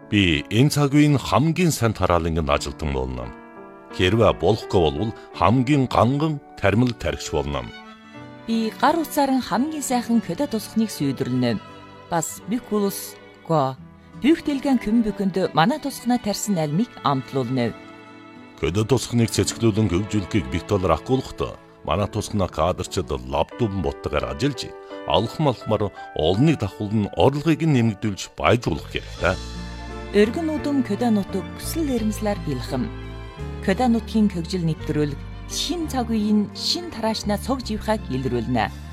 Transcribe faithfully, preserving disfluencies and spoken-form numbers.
Би энэ цаг үеийн хамгийн сайн тараалангийн ажилтан болно. Хэрвээ болохгүй бол хамгийн ганган тармил тархич болно. Би гар утсаар хамгийн сайхан көдө тусахныг сүйдрлэнэ. Бас бикулус го бүгдэлгэн көмбөкөнд манай тусахнаа тарьсан альмыг амтлуулна. Көдө тусахныг цэцгэлүүлэн хөгжүүлэхийг Виктор акуулгахдаа манай тусахнаа кадрчид лаптопн боттойгоор ажиллаж алхам алхмаар олныг давхуулн орлогыг нэмэгдүүлж баяжуулах хэрэгтэй. Өргөн удам көдө нутаг хүсэл эрмслэр бэлхэм. Көдө нутгийн хөгжил нэвтрүүлэг шин цаг үеийн шин тараашнаа цог живхаг илрүүлнэ.